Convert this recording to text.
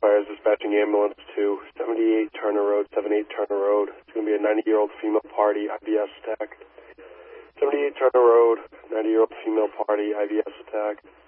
Fire is dispatching ambulance to 78 Turner Road, 78 Turner Road. It's going to be a 90-year-old female party, IBS attack. 78 Turner Road, 90-year-old female party, IBS attack.